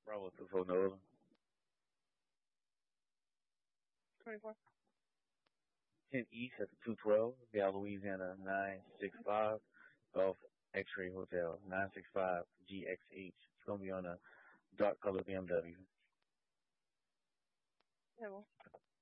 Bravo 24 Nola. 24. 10 East at the 212, Gal Louisiana 965, Golf X-Ray Hotel 965 GXH. It's going to be on a dark color BMW. Table.